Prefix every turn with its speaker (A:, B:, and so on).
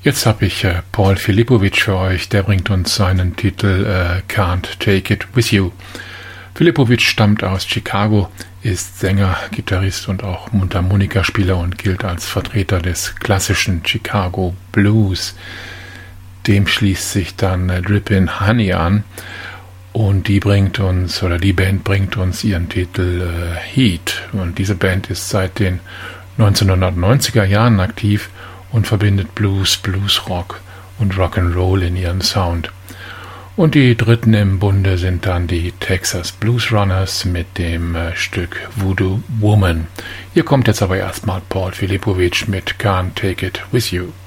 A: Jetzt habe ich Paul Filipovic für euch, der bringt uns seinen Titel Can't Take It With You. Filipovic stammt aus Chicago, ist Sänger, Gitarrist und auch Mundharmonikaspieler und gilt als Vertreter des klassischen Chicago Blues. Dem schließt sich dann Drippin' Honey an und die Band bringt uns ihren Titel Heat. Und diese Band ist seit den 1990er Jahren aktiv und verbindet Blues, Bluesrock und Rock'n'Roll in ihrem Sound. Und die Dritten im Bunde sind dann die Texas Blues Runners mit dem Stück Voodoo Woman. Hier kommt jetzt aber erstmal Paul Filipovic mit Can't Take It With You.